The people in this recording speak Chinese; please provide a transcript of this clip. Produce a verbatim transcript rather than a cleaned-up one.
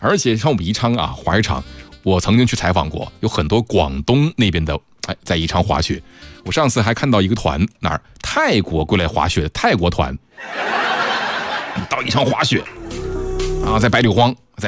而且像我们宜昌啊，滑雪场，我曾经去采访过，有很多广东那边的哎在宜昌滑雪。我上次还看到一个团，哪儿泰国过来滑雪的泰国团，到宜昌滑雪啊，在百里荒。